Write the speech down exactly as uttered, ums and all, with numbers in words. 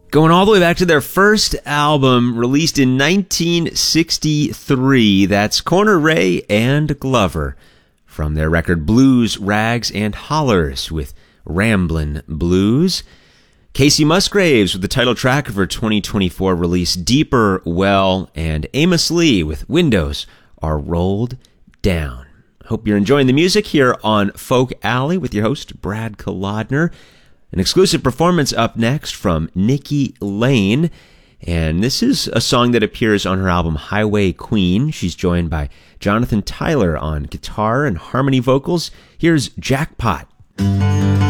Going all the way back to their first album, released in nineteen sixty-three, that's Corner Ray and Glover, from their record Blues, Rags, and Hollers with Ramblin' Blues. Casey Musgraves with the title track of her twenty twenty-four release Deeper Well, and Amos Lee with Windows Are Rolled Down. Hope you're enjoying the music here on Folk Alley with your host, Brad Kolodner. An exclusive performance up next from Nikki Lane, and this is a song that appears on her album Highway Queen. She's joined by Jonathan Tyler on guitar and harmony vocals. Here's Jackpot.